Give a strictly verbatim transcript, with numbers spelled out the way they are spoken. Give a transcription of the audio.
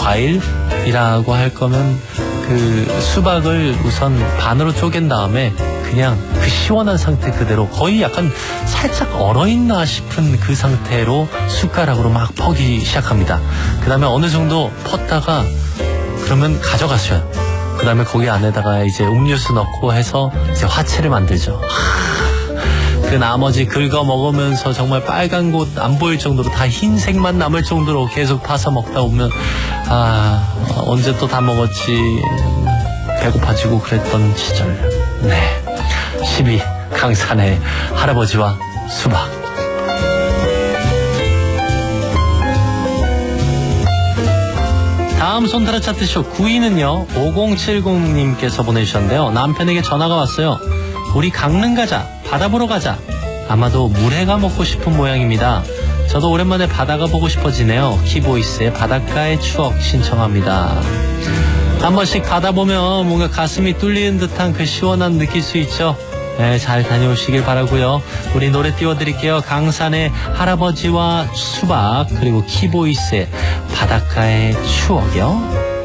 과일이라고 할 거면 그 수박을 우선 반으로 쪼갠 다음에 그냥 그 시원한 상태 그대로 거의 약간 살짝 얼어있나 싶은 그 상태로 숟가락으로 막 퍼기 시작합니다. 그 다음에 어느 정도 펐다가 그러면 가져가셔요. 그 다음에 거기 안에다가 이제 음료수 넣고 해서 이제 화채를 만들죠. 그 나머지 긁어 먹으면서 정말 빨간 곳 안 보일 정도로 다 흰색만 남을 정도로 계속 파서 먹다 보면 아 언제 또 다 먹었지 배고파지고 그랬던 시절. 네, 십이 강산의 할아버지와 수박. 다음 손타라 차트쇼 구 위는요 오공칠공님께서 보내주셨는데요. 남편에게 전화가 왔어요. 우리 강릉 가자, 바다 보러 가자. 아마도 물회가 먹고 싶은 모양입니다. 저도 오랜만에 바다가 보고 싶어지네요. 키보이스의 바닷가의 추억 신청합니다. 한 번씩 바다 보면 뭔가 가슴이 뚫리는 듯한 그 시원함 느낄 수 있죠. 네, 잘 다녀오시길 바라고요. 우리 노래 띄워드릴게요. 강산의 할아버지와 수박, 그리고 키보이스의 바닷가의 추억이요.